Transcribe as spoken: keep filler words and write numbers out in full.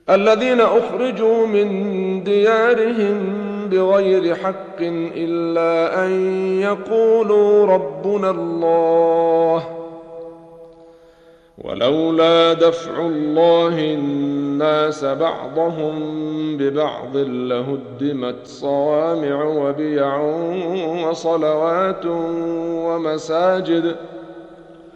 الذين أخرجوا من ديارهم بغير حق إلا أن يقولوا ربنا الله ولولا دفع الله الناس بعضهم ببعض لهدمت صوامع وبيع وصلوات ومساجد